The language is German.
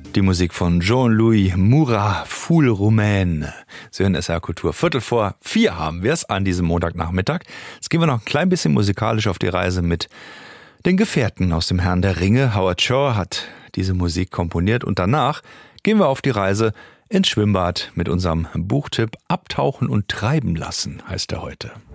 Die Musik von Jean-Louis Murat, Foule Roumaine. Sie hören SR Kultur. 3:45 haben wir es an diesem Montagnachmittag. Jetzt gehen wir noch ein klein bisschen musikalisch auf die Reise mit den Gefährten aus dem Herrn der Ringe. Howard Shore hat diese Musik komponiert und danach gehen wir auf die Reise ins Schwimmbad mit unserem Buchtipp Abtauchen und treiben lassen, heißt er heute.